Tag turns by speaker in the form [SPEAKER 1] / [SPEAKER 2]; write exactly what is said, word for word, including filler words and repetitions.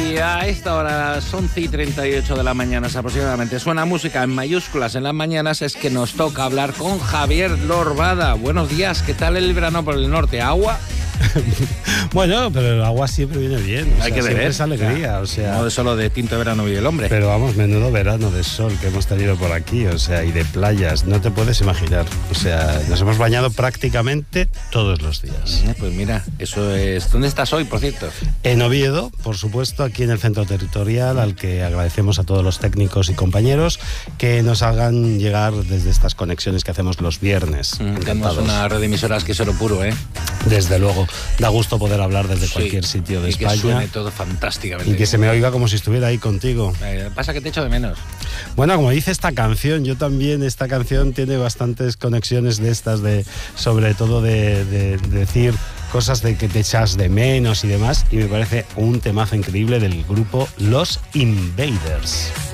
[SPEAKER 1] Y a esta hora, las once y treinta y ocho de la mañana aproximadamente, suena música en mayúsculas en las mañanas, es que nos toca hablar con Javier Lorbada. Buenos días, ¿qué tal el verano por el norte? ¿Agua?
[SPEAKER 2] Bueno, pero el agua siempre viene bien. O
[SPEAKER 1] Hay
[SPEAKER 2] sea,
[SPEAKER 1] que beber.
[SPEAKER 2] Es alegría, o sea.
[SPEAKER 1] No de solo de tinto de verano vive el hombre.
[SPEAKER 2] Pero vamos, menudo verano de sol que hemos tenido por aquí, o sea, y de playas, no te puedes imaginar. O sea, nos hemos bañado prácticamente todos los días.
[SPEAKER 1] Eh, Pues mira, eso es... ¿Dónde estás hoy, por cierto?
[SPEAKER 2] En Oviedo, por supuesto, aquí en el centro territorial, al que agradecemos a todos los técnicos y compañeros que nos hagan llegar desde estas conexiones que hacemos los viernes.
[SPEAKER 1] Mm, tenemos
[SPEAKER 2] Encantados.
[SPEAKER 1] una red de emisoras que es oro puro, ¿eh?
[SPEAKER 2] Desde luego, da gusto poder hablar desde
[SPEAKER 1] Sí,
[SPEAKER 2] cualquier sitio de
[SPEAKER 1] y que
[SPEAKER 2] España.
[SPEAKER 1] suene todo fantásticamente.
[SPEAKER 2] Y que se me oiga como si estuviera ahí contigo.
[SPEAKER 1] Eh, pasa que te echo de menos.
[SPEAKER 2] Bueno, como dice esta canción, yo también, esta canción tiene bastantes conexiones de estas, de sobre todo de, de, de decir cosas de que te echas de menos y demás, y me parece un temazo increíble del grupo Los Invaders.